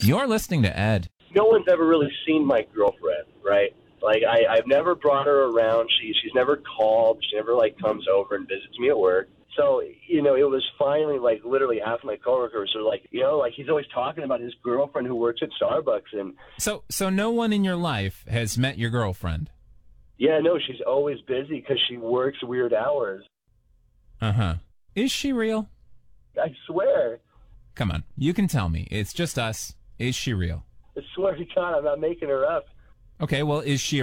You're listening to Ed. No one's ever really seen my girlfriend, right? Like, I've never brought her around. She's never called. She never, like, comes over and visits me at work. So, it was finally, like, literally half my coworkers are like, like, he's always talking about his girlfriend who works at Starbucks. And So no one in your life has met your girlfriend? yeah, no, she's always busy because she works weird hours. Uh-huh. Is she real? I swear. Come on, you can tell me. It's just us. Is she real? I swear to God, I'm not making her up. Okay, well, is she